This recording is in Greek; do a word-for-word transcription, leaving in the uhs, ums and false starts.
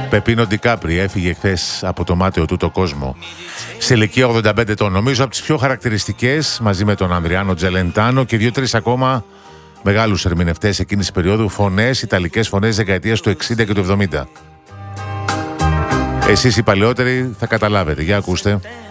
Πεπίνο Ντικάπρι έφυγε χθες από το μάταιο του το κόσμο σε ηλικία ογδόντα πέντε ετών. Νομίζω από τις πιο χαρακτηριστικές, μαζί με τον Ανδριάνο Τζελεντάνο και δύο-τρεις ακόμα μεγάλους ερμηνευτές εκείνης της περίοδου, φωνές, ιταλικές φωνές δεκαετίας του εξήντα και του εβδομήντα. Εσείς οι παλαιότεροι θα καταλάβετε. Για ακούστε.